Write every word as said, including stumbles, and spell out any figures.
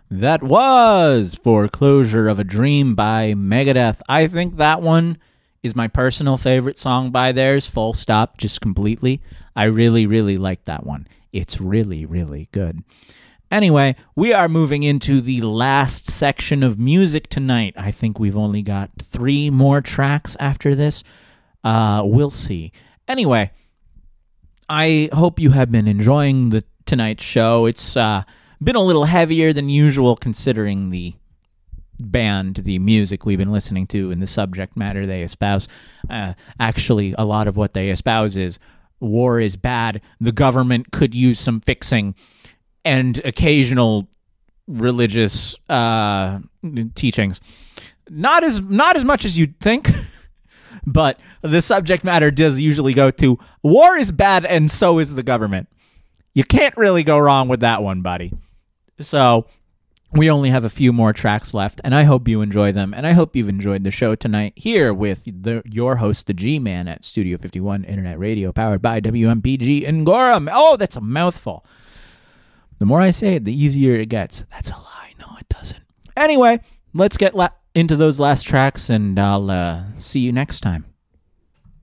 That was Foreclosure of a Dream by Megadeth. I think that one is my personal favorite song by theirs, full stop, just completely. I really, really like that one. It's really, really good. Anyway, we are moving into the last section of music tonight. I think we've only got three more tracks after this. Uh, we'll see. Anyway, I hope you have been enjoying the tonight's show. It's uh, been a little heavier than usual considering the band, the music we've been listening to, and the subject matter they espouse. Uh, actually, a lot of what they espouse is war is bad, the government could use some fixing, and occasional religious uh, teachings. Not as not as much as you'd think, but the subject matter does usually go to war is bad and so is the government. You can't really go wrong with that one, buddy. So we only have a few more tracks left, and I hope you enjoy them, and I hope you've enjoyed the show tonight here with the, your host, the G-Man at Studio fifty-one Internet Radio, powered by W M P G in Gorham. Oh, that's a mouthful. The more I say it, the easier it gets. That's a lie. No, it doesn't. Anyway, let's get la- into those last tracks, and I'll uh, see you next time.